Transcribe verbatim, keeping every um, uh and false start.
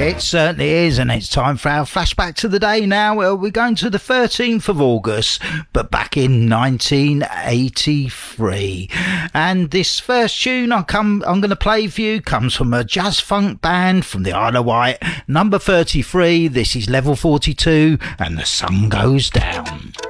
It certainly is, and it's time for our flashback to the day now. Uh, we're going to the thirteenth of August, but back in nineteen eighty-three. And this first tune I come, I'm going to play for you comes from a jazz funk band from the Isle of Wight, number thirty-three. This is Level forty-two, and The Sun Goes Down.